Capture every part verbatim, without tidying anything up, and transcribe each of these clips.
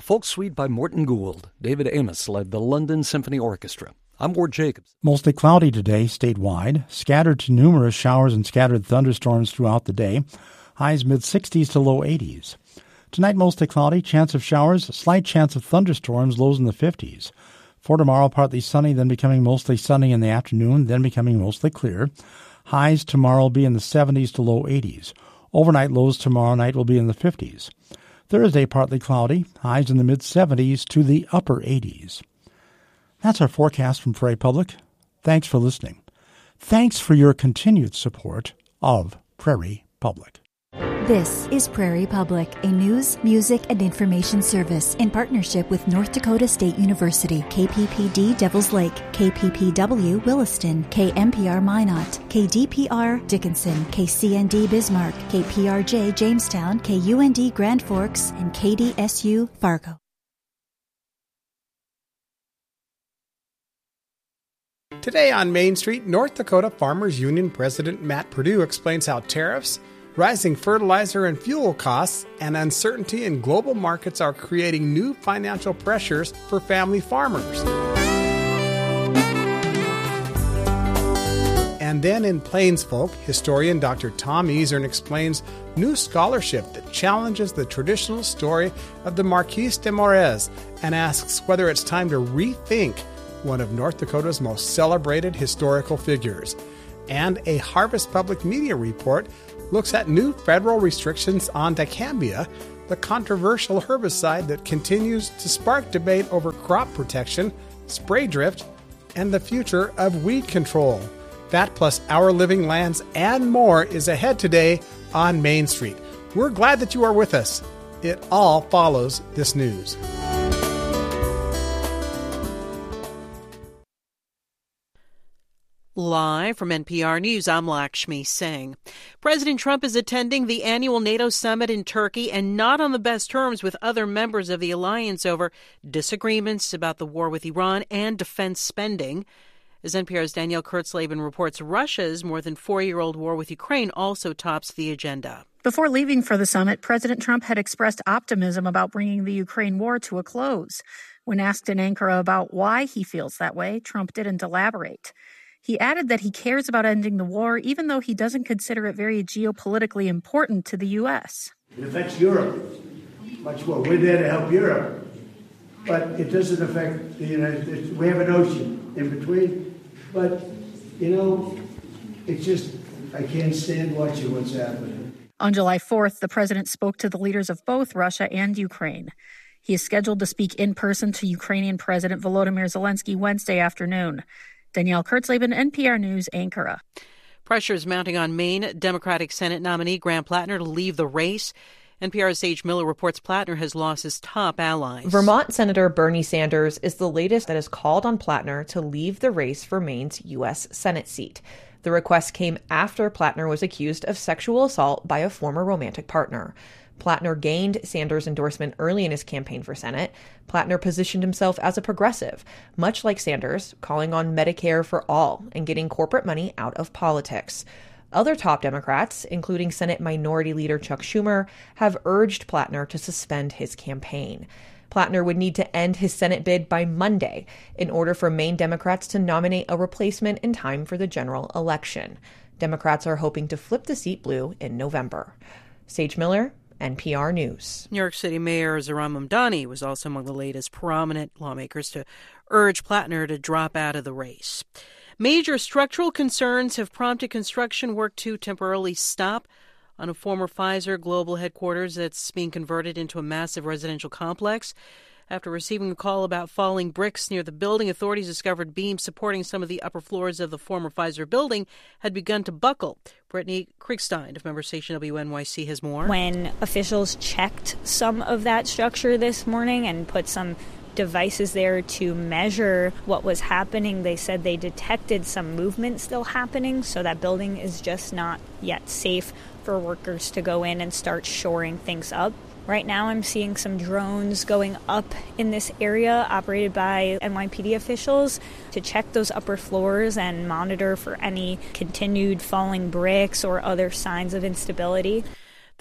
a folk suite by Morton Gould. David Amos led the London Symphony Orchestra. I'm Ward Jacobs. Mostly cloudy today statewide. Scattered to numerous showers and scattered thunderstorms throughout the day. Highs mid-sixties to low eighties. Tonight, mostly cloudy, chance of showers, slight chance of thunderstorms, lows in the fifties. For tomorrow, partly sunny, then becoming mostly sunny in the afternoon, then becoming mostly clear. Highs tomorrow will be in the seventies to low eighties. Overnight lows tomorrow night will be in the fifties. Thursday, partly cloudy, highs in the mid-seventies to the upper eighties. That's our forecast from Prairie Public. Thanks for listening. Thanks for your continued support of Prairie Public. This is Prairie Public, a news, music, and information service in partnership with North Dakota State University, K P P D Devils Lake, K P P W Williston, K M P R Minot, K D P R Dickinson, K C N D Bismarck, K P R J Jamestown, K U N D Grand Forks, and K D S U Fargo. Today on Main Street, North Dakota Farmers Union President Matt Perdue explains how tariffs, rising fertilizer and fuel costs, and uncertainty in global markets are creating new financial pressures for family farmers. And then in Plains Folk, historian Doctor Tom Easern explains new scholarship that challenges the traditional story of the Marquise de Morez and asks whether it's time to rethink one of North Dakota's most celebrated historical figures. And a Harvest Public Media report looks at new federal restrictions on dicambia, the controversial herbicide that continues to spark debate over crop protection, spray drift, and the future of weed control. That plus Our Living Lands and more is ahead today on Main Street. We're glad that you are with us. It all follows this news. Live from N P R News, I'm Lakshmi Singh. President Trump is attending the annual NATO summit in Turkey and not on the best terms with other members of the alliance over disagreements about the war with Iran and defense spending. As N P R's Danielle Kurtzleben reports, Russia's more than four-year-old war with Ukraine also tops the agenda. Before leaving for the summit, President Trump had expressed optimism about bringing the Ukraine war to a close. When asked in Ankara about why he feels that way, Trump didn't elaborate. He added that he cares about ending the war, even though he doesn't consider it very geopolitically important to the U S. It affects Europe much more. We're there to help Europe, but it doesn't affect the United States. We have an ocean in between, but, you know, it's just, I can't stand watching what's happening. On July fourth, the president spoke to the leaders of both Russia and Ukraine. He is scheduled to speak in person to Ukrainian President Volodymyr Zelensky Wednesday afternoon. Danielle Kurtzleben, N P R News, Ankara. Pressure is mounting on Maine Democratic Senate nominee Graham Plattner to leave the race. N P R's Sage Miller reports Plattner has lost his top allies. Vermont Senator Bernie Sanders is the latest that has called on Plattner to leave the race for Maine's U S Senate seat. The request came after Plattner was accused of sexual assault by a former romantic partner. Plattner gained Sanders' endorsement early in his campaign for Senate. Plattner positioned himself as a progressive, much like Sanders, calling on Medicare for all and getting corporate money out of politics. Other top Democrats, including Senate Minority Leader Chuck Schumer, have urged Plattner to suspend his campaign. Plattner would need to end his Senate bid by Monday in order for Maine Democrats to nominate a replacement in time for the general election. Democrats are hoping to flip the seat blue in November. Sage Miller, N P R News. New York City Mayor Zohran Mamdani was also among the latest prominent lawmakers to urge Plattner to drop out of the race. Major structural concerns have prompted construction work to temporarily stop on a former Pfizer global headquarters that's being converted into a massive residential complex. After receiving a call about falling bricks near the building, authorities discovered beams supporting some of the upper floors of the former Pfizer building had begun to buckle. Brittany Kriegstein of member station W N Y C has more. When officials checked some of that structure this morning and put some devices there to measure what was happening, they said they detected some movement still happening, so that building is just not yet safe for workers to go in and start shoring things up. Right now I'm seeing some drones going up in this area operated by N Y P D officials to check those upper floors and monitor for any continued falling bricks or other signs of instability.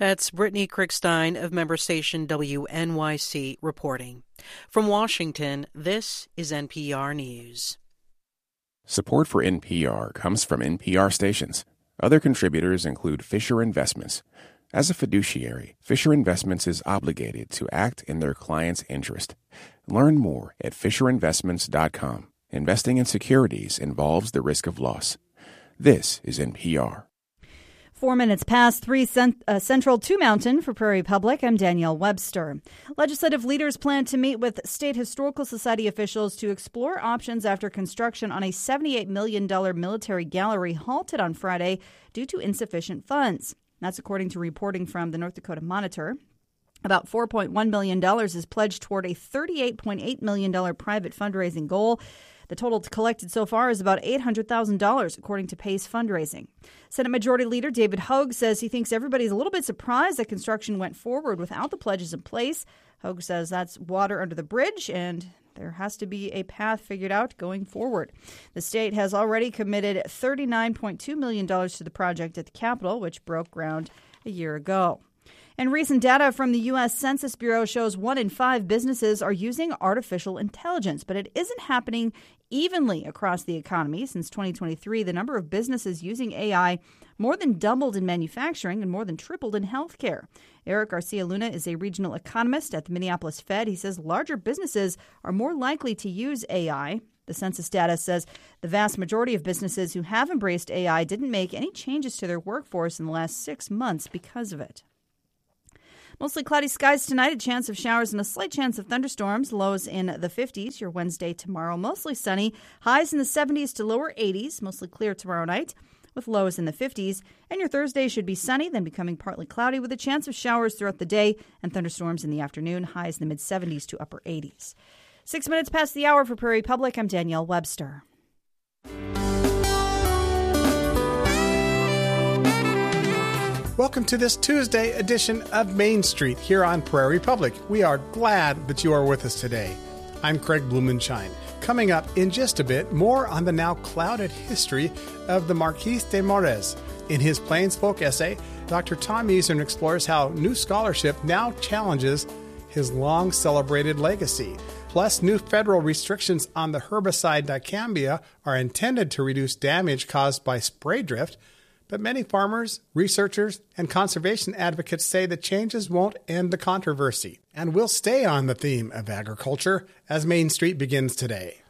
That's Brittany Krickstein of member station W N Y C reporting. From Washington, this is N P R News. Support for N P R comes from N P R stations. Other contributors include Fisher Investments. As a fiduciary, Fisher Investments is obligated to act in their client's interest. Learn more at fisher investments dot com. Investing in securities involves the risk of loss. This is N P R. Four minutes past three cent, uh, Central to Mountain for Prairie Public. I'm Danielle Webster. Legislative leaders plan to meet with State Historical Society officials to explore options after construction on a seventy-eight million dollars military gallery halted on Friday due to insufficient funds. That's according to reporting from the North Dakota Monitor. About four point one million dollars is pledged toward a thirty-eight point eight million dollars private fundraising goal. The total collected so far is about eight hundred thousand dollars, according to Pace Fundraising. Senate Majority Leader David Hogue says he thinks everybody's a little bit surprised that construction went forward without the pledges in place. Hogue says that's water under the bridge, and there has to be a path figured out going forward. The state has already committed thirty-nine point two million dollars to the project at the Capitol, which broke ground a year ago. And recent data from the U S Census Bureau shows one in five businesses are using artificial intelligence, but it isn't happening evenly across the economy. Since twenty twenty-three, the number of businesses using A I more than doubled in manufacturing and more than tripled in healthcare. Eric Garcia Luna is a regional economist at the Minneapolis Fed. He says larger businesses are more likely to use A I. The census data says the vast majority of businesses who have embraced A I didn't make any changes to their workforce in the last six months because of it. Mostly cloudy skies tonight, a chance of showers and a slight chance of thunderstorms. Lows in the fifties. Your Wednesday tomorrow, mostly sunny. Highs in the seventies to lower eighties. Mostly clear tomorrow night with lows in the fifties. And your Thursday should be sunny, then becoming partly cloudy with a chance of showers throughout the day and thunderstorms in the afternoon. Highs in the mid-seventies to upper eighties. Six minutes past the hour for Prairie Public, I'm Danielle Webster. Welcome to this Tuesday edition of Main Street here on Prairie Public. We are glad that you are with us today. I'm Craig Blumenshine. Coming up in just a bit, more on the now clouded history of the Marquis de Morez. In his Plains Folk essay, Doctor Tom Easern explores how new scholarship now challenges his long-celebrated legacy. Plus, new federal restrictions on the herbicide dicambia are intended to reduce damage caused by spray drift. But many farmers, researchers, and conservation advocates say the changes won't end the controversy. And we'll stay on the theme of agriculture as Main Street begins today.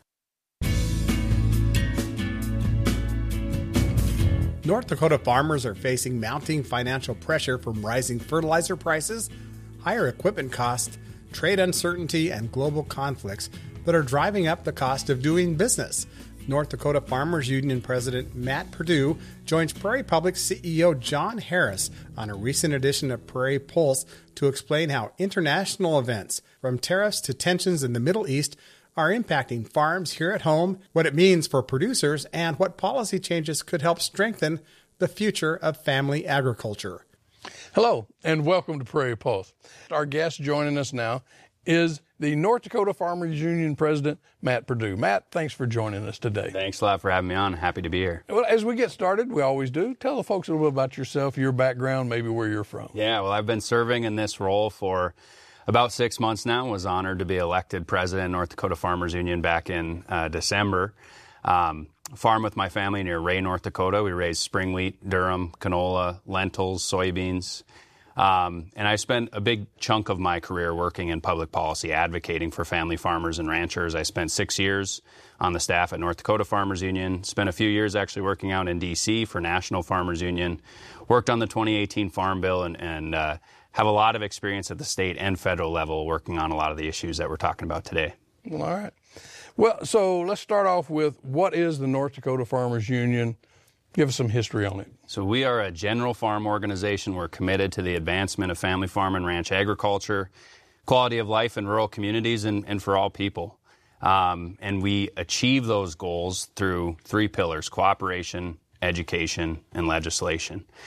North Dakota farmers are facing mounting financial pressure from rising fertilizer prices, higher equipment costs, trade uncertainty, and global conflicts that are driving up the cost of doing business. North Dakota Farmers Union President Matt Perdue joins Prairie Public C E O John Harris on a recent edition of Prairie Pulse to explain how international events, from tariffs to tensions in the Middle East, are impacting farms here at home, what it means for producers, and what policy changes could help strengthen the future of family agriculture. Hello, and welcome to Prairie Pulse. Our guest joining us now is the North Dakota Farmers Union President, Matt Perdue. Matt, thanks for joining us today. Thanks a lot for having me on. Happy to be here. Well, as we get started, we always do, tell the folks a little bit about yourself, your background, maybe where you're from. Yeah, well, I've been serving in this role for about six months now. Was honored to be elected president of North Dakota Farmers Union back in uh, December. Um, farm with my family near Ray, North Dakota. We raise spring wheat, durum, canola, lentils, soybeans. Um, and I spent a big chunk of my career working in public policy, advocating for family farmers and ranchers. I spent six years on the staff at North Dakota Farmers Union, spent a few years actually working out in D C for National Farmers Union, worked on the twenty eighteen Farm Bill, and, and uh, have a lot of experience at the state and federal level working on a lot of the issues that we're talking about today. Well, all right. Well, so let's start off with what is the North Dakota Farmers Union? Give us some history on it. So we are a general farm organization. We're committed to the advancement of family farm and ranch agriculture, quality of life in rural communities, and, and for all people. Um, and we achieve those goals through three pillars: cooperation, education, and legislation.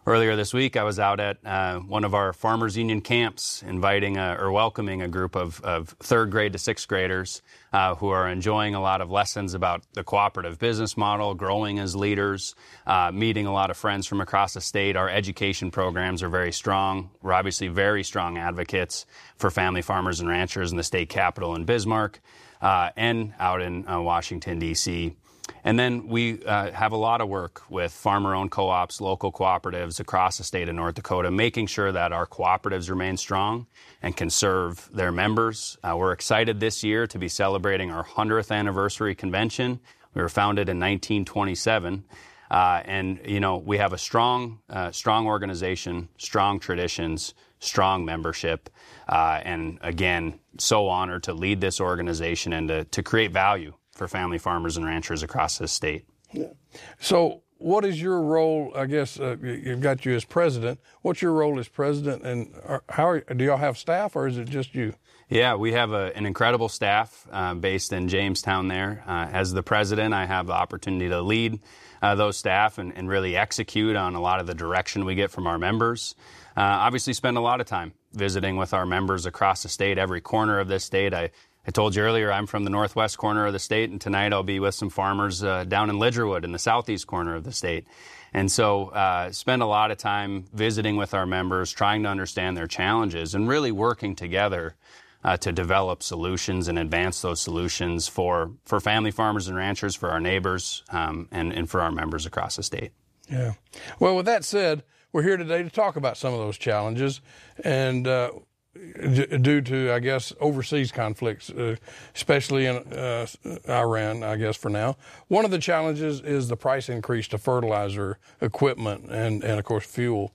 Earlier this week, I was out at uh, one of our Farmers Union camps, inviting a, or welcoming a group of, of third grade to sixth graders uh, who are enjoying a lot of lessons about the cooperative business model, growing as leaders, uh, meeting a lot of friends from across the state. Our education programs are very strong. We're obviously very strong advocates for family farmers and ranchers in the state capitol in Bismarck uh, and out in uh, Washington, D C And then we uh, have a lot of work with farmer-owned co-ops, local cooperatives across the state of North Dakota, making sure that our cooperatives remain strong and can serve their members. Uh, we're excited this year to be celebrating our hundredth anniversary convention. We were founded in nineteen twenty-seven. Uh, and, you know, we have a strong, uh, strong organization, strong traditions, strong membership. Uh, and, again, so honored to lead this organization and to, to create value for family farmers and ranchers across this state. Yeah. So what is your role, I guess, uh, you've got you as president. What's your role as president, and are, how are, do y'all have staff, or is it just you? Yeah, we have a, an incredible staff uh, based in Jamestown there. Uh, as the president, I have the opportunity to lead uh, those staff and, and really execute on a lot of the direction we get from our members. Uh, obviously spend a lot of time visiting with our members across the state, every corner of this state. I I told you earlier, I'm from the northwest corner of the state, and tonight I'll be with some farmers uh, down in Lidgerwood in the southeast corner of the state. And so uh, spend a lot of time visiting with our members, trying to understand their challenges, and really working together uh, to develop solutions and advance those solutions for, for family farmers and ranchers, for our neighbors, um, and, and for our members across the state. Yeah. Well, with that said, we're here today to talk about some of those challenges, and uh, due to, I guess, overseas conflicts, uh, especially in uh, Iran, I guess, for now. One of the challenges is the price increase to fertilizer equipment and, and of course, fuel.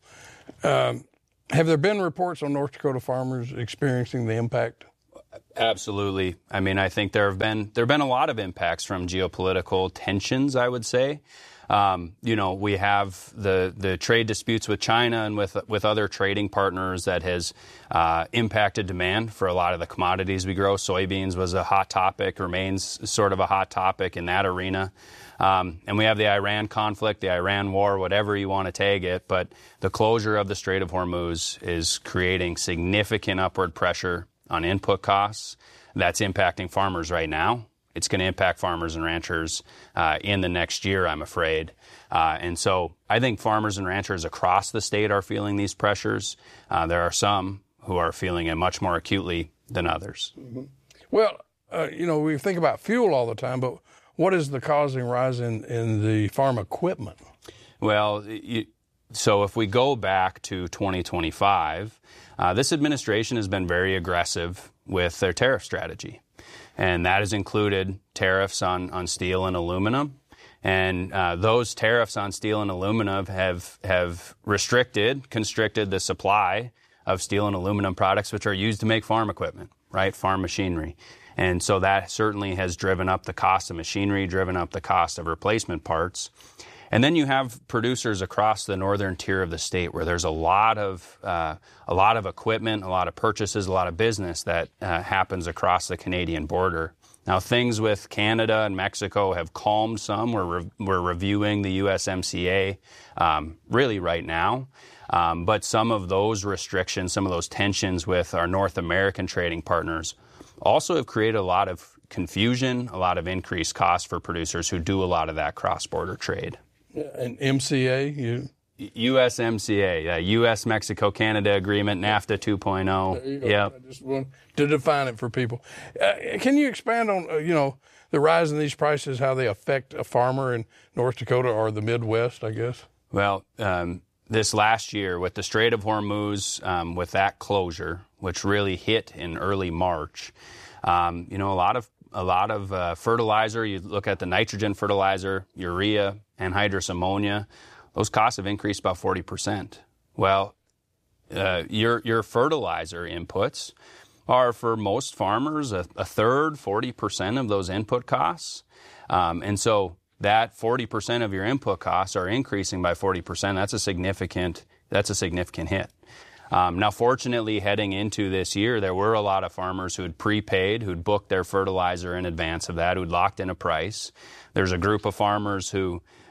Um, have there been reports on North Dakota farmers experiencing the impact? Absolutely. I mean, I think there have been there have been a lot of impacts from geopolitical tensions, I would say. Um, you know, we have the, the trade disputes with China and with with other trading partners that has uh, impacted demand for a lot of the commodities we grow. Soybeans was a hot topic, remains sort of a hot topic in that arena. Um, and we have the Iran conflict, the Iran war, whatever you want to tag it. But the closure of the Strait of Hormuz is creating significant upward pressure on input costs. That's impacting farmers right now. It's going to impact farmers and ranchers uh, in the next year, I'm afraid. Uh, and so I think farmers and ranchers across the state are feeling these pressures. Uh, there are some who are feeling it much more acutely than others. Mm-hmm. Well, uh, you know, we think about fuel all the time, but what is the causing rise in, in the farm equipment? Well, you, so if we go back to twenty twenty-five, uh, this administration has been very aggressive with their tariff strategy. And that has included tariffs on, on steel and aluminum. And uh, those tariffs on steel and aluminum have, have restricted, constricted the supply of steel and aluminum products which are used to make farm equipment, right, farm machinery. And so that certainly has driven up the cost of machinery, driven up the cost of replacement parts. And then you have producers across the northern tier of the state where there's a lot of uh, a lot of equipment, a lot of purchases, a lot of business that uh, happens across the Canadian border. Now, things with Canada and Mexico have calmed some. We're, re- we're reviewing the U S M C A um, really right now. Um, but some of those restrictions, some of those tensions with our North American trading partners also have created a lot of confusion, a lot of increased costs for producers who do a lot of that cross-border trade. And M C A, you U S M C A, uh, U S Mexico Canada Agreement, NAFTA two point oh. Yeah, I just want to define it for people. Uh, can you expand on uh, you know the rise in these prices, how they affect a farmer in North Dakota or the Midwest, I guess? Well, um, this last year with the Strait of Hormuz, um, with that closure, which really hit in early March, um, you know, a lot of a lot of uh, fertilizer. You look at the nitrogen fertilizer, urea, anhydrous ammonia. Those costs have increased about forty percent. Well, uh, your your fertilizer inputs are, for most farmers, a, a third, forty percent of those input costs. Um, and so that forty percent of your input costs are increasing by forty percent. That's a significant, that's a significant hit. Um, now, fortunately, heading into this year, there were a lot of farmers who'd prepaid, who'd booked their fertilizer in advance of that, who'd locked in a price. There's a group of farmers who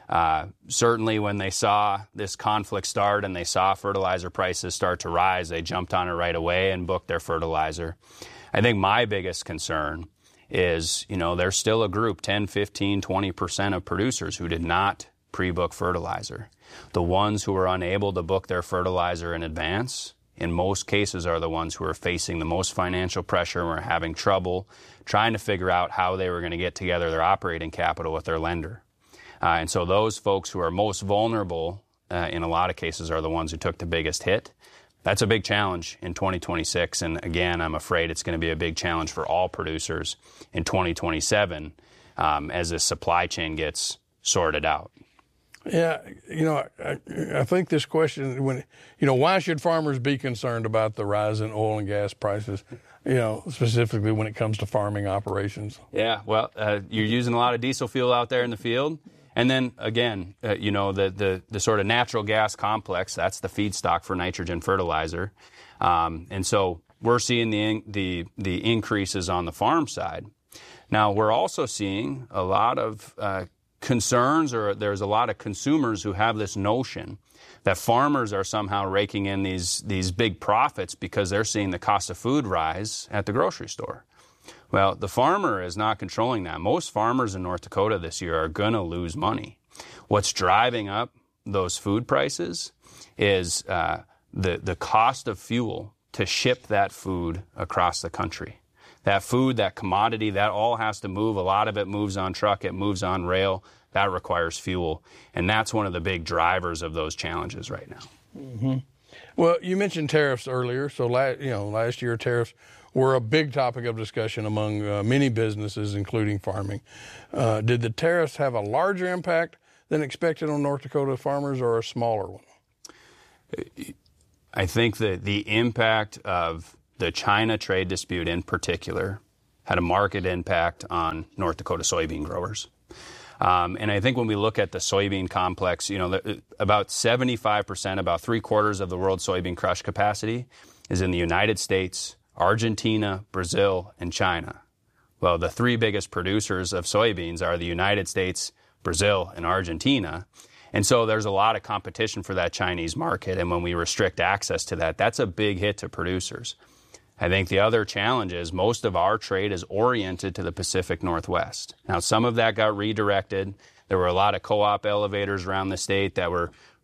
Uh, certainly when they saw this conflict start and they saw fertilizer prices start to rise, they jumped on it right away and booked their fertilizer. I think my biggest concern is, you know, there's still a group, ten, fifteen, twenty percent of producers who did not pre-book fertilizer. The ones who were unable to book their fertilizer in advance, in most cases, are the ones who are facing the most financial pressure and were having trouble trying to figure out how they were going to get together their operating capital with their lender. Uh, and so those folks who are most vulnerable uh, in a lot of cases are the ones who took the biggest hit. That's a big challenge in twenty twenty-six. And again, I'm afraid it's going to be a big challenge for all producers in twenty twenty-seven um, as this supply chain gets sorted out. Yeah, you know, I, I think this question, when you know, why should farmers be concerned about the rise in oil and gas prices, you know, specifically when it comes to farming operations? Yeah, well, uh, you're using a lot of diesel fuel out there in the field. And then, again, uh, you know, the, the, the sort of natural gas complex, that's the feedstock for nitrogen fertilizer. Um, and so we're seeing the, the, the increases on the farm side. Now, we're also seeing a lot of uh, concerns, or there's a lot of consumers who have this notion that farmers are somehow raking in these, these big profits because they're seeing the cost of food rise at the grocery store. Well, the farmer is not controlling that. Most farmers in North Dakota this year are going to lose money. What's driving up those food prices is uh, the, the cost of fuel to ship that food across the country. That food, that commodity, that all has to move. A lot of it moves on truck, it moves on rail. That requires fuel. And that's one of the big drivers of those challenges right now. Mm-hmm. Well, you mentioned tariffs earlier. So, la- you know, last year tariffs were a big topic of discussion among uh, many businesses, including farming. Uh, did the tariffs have a larger impact than expected on North Dakota farmers, or a smaller one? I think that the impact of the China trade dispute in particular had a marked impact on North Dakota soybean growers. Um, and I think when we look at the soybean complex, you know, the, about seventy-five percent, about three quarters of the world's soybean crush capacity is in the United States, Argentina, Brazil, and China. Well, the three biggest producers of soybeans are the United States, Brazil, and Argentina. And so there's a lot of competition for that Chinese market. And when we restrict access to that, that's a big hit to producers. I think the other challenge is most of our trade is oriented to the Pacific Northwest. Now, some of that got redirected. There were a lot of co-op elevators around the state that were